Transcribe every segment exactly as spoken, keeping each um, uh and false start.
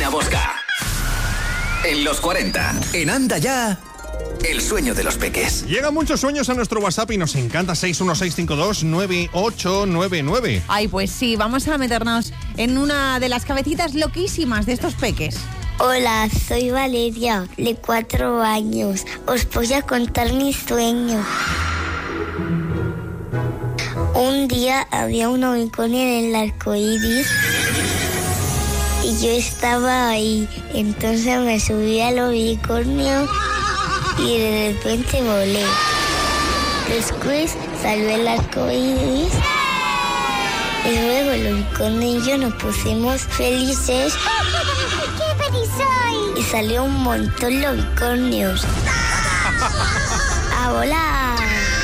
Marina Bosca. En los cuarenta, en Anda Ya, el sueño de los peques. Llegan muchos sueños a nuestro WhatsApp y nos encanta. Seis uno seis cinco dos nueve ocho nueve nueve. Ay, pues sí, vamos a meternos en una de las cabecitas loquísimas de estos peques. Hola, soy Valeria, de cuatro años. Os voy a contar mi sueño. Un día había un unicornio en el arco iris y yo estaba ahí. Entonces me subí al unicornio y de repente volé. Después salió el arco iris y luego el unicornio y yo nos pusimos felices. ¡Qué feliz soy! Y salió un montón de unicornios. ¡A volar!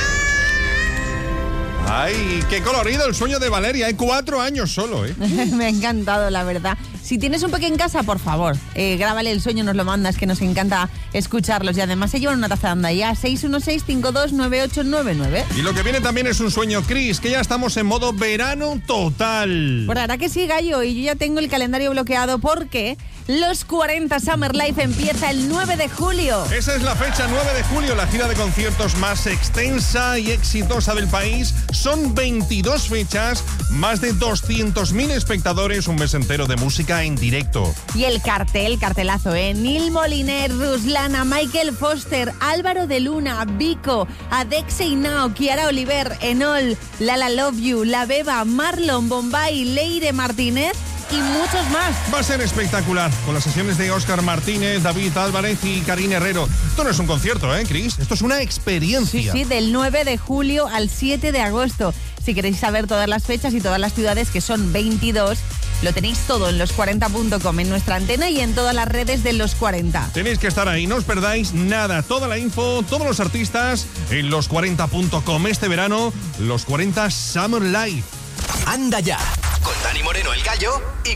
Ay, qué colorido el sueño de Valeria, hay cuatro años solo, ¿eh? Me ha encantado, la verdad. Si tienes un peque en casa, por favor, eh, grábale el sueño, nos lo mandas, que nos encanta escucharlos. Y además se llevan una taza de Anda Ya, seis uno seis cinco dos nueve ocho nueve nueve. Y lo que viene también es un sueño, Chris, que ya estamos en modo verano total. Por ahora que sí, Gallo, y yo ya tengo el calendario bloqueado porque los cuarenta Summer Life empieza el nueve de julio. Esa es la fecha, nueve de julio, la gira de conciertos más extensa y exitosa del país. Son veintidós fechas, más de doscientos mil espectadores, un mes entero de música en directo. Y el cartel, cartelazo, ¿eh? Neil Moliner, Ruslana, Michael Foster, Álvaro de Luna, Vico, Adexe Inao, Kiara Oliver, Enol, Lala Love You, La Beba, Marlon, Bombay, Leire Martínez y muchos más. Va a ser espectacular, con las sesiones de Óscar Martínez, David Álvarez y Karina Herrero. Esto no es un concierto, ¿eh, Cris? Esto es una experiencia. Sí, sí, del nueve de julio al siete de agosto. Si queréis saber todas las fechas y todas las ciudades, que son veintidós, lo tenéis todo en los cuarenta punto com, en nuestra antena y en todas las redes de Los cuarenta. Tenéis que estar ahí, no os perdáis nada. Toda la info, todos los artistas en los cuarenta punto com. Este verano, los cuarenta Summer Life. Anda Ya, con Dani Moreno, el Gallo, y